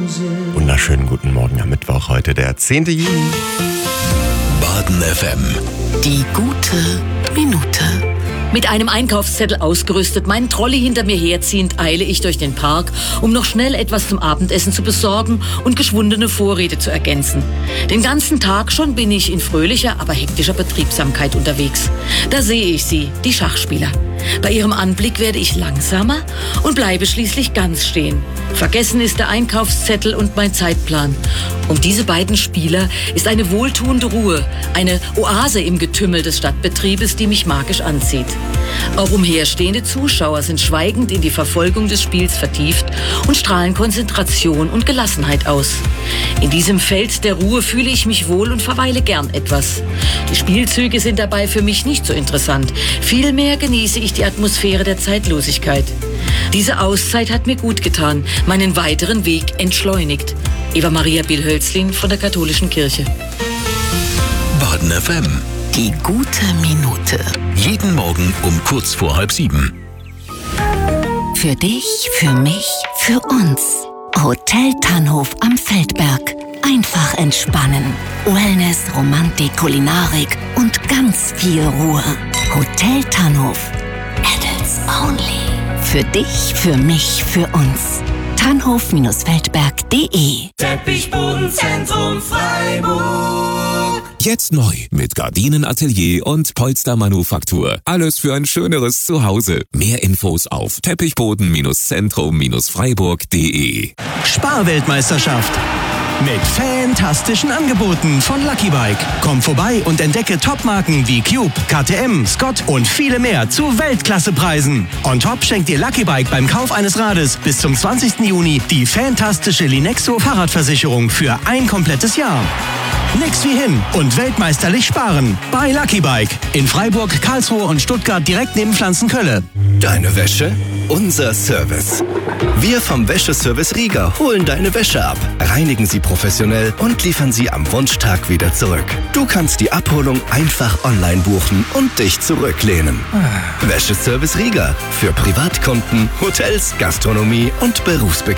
Wunderschönen guten Morgen am Mittwoch, heute der 10. Juni. Baden FM. Die gute Minute. Mit einem Einkaufszettel ausgerüstet, meinen Trolley hinter mir herziehend, eile ich durch den Park, um noch schnell etwas zum Abendessen zu besorgen und geschwundene Vorräte zu ergänzen. Den ganzen Tag schon bin ich in fröhlicher, aber hektischer Betriebsamkeit unterwegs. Da sehe ich sie, die Schachspieler. Bei ihrem Anblick werde ich langsamer und bleibe schließlich ganz stehen. Vergessen ist der Einkaufszettel und mein Zeitplan. Um diese beiden Spieler ist eine wohltuende Ruhe, eine Oase im Getümmel des Stadtbetriebes, die mich magisch anzieht. Auch umherstehende Zuschauer sind schweigend in die Verfolgung des Spiels vertieft und strahlen Konzentration und Gelassenheit aus. In diesem Feld der Ruhe fühle ich mich wohl und verweile gern etwas. Die Spielzüge sind dabei für mich nicht so interessant. Vielmehr genieße ich die Atmosphäre der Zeitlosigkeit. Diese Auszeit hat mir gut getan, meinen weiteren Weg entschleunigt. Eva Maria Bill-Hölzlin von der Katholischen Kirche. Baden FM. Die gute Minute. Jeden Morgen um kurz vor 6:30. Für dich, für mich, für uns. Hotel Tannhof am Feldberg. Einfach entspannen. Wellness, Romantik, Kulinarik und ganz viel Ruhe. Hotel Tannhof. Adults only. Für dich, für mich, für uns. Tannhof-feldberg.de. Teppichbodenzentrum Freiburg. Jetzt neu mit Gardinenatelier und Polstermanufaktur. Alles für ein schöneres Zuhause. Mehr Infos auf teppichboden-zentrum-freiburg.de. Sparweltmeisterschaft. Mit fantastischen Angeboten von Lucky Bike. Komm vorbei und entdecke Topmarken wie Cube, KTM, Scott und viele mehr zu Weltklassepreisen. On top schenkt dir Lucky Bike beim Kauf eines Rades bis zum 20. Juni die fantastische Linexo Fahrradversicherung für ein komplettes Jahr. Nix wie hin und weltmeisterlich sparen. Bei Lucky Bike. In Freiburg, Karlsruhe und Stuttgart direkt neben Pflanzenkölle. Deine Wäsche? Unser Service. Wir vom Wäscheservice Rieger holen deine Wäsche ab, reinigen sie professionell und liefern sie am Wunschtag wieder zurück. Du kannst die Abholung einfach online buchen und dich zurücklehnen. Wäscheservice Rieger. Für Privatkunden, Hotels, Gastronomie und Berufsbegleiter.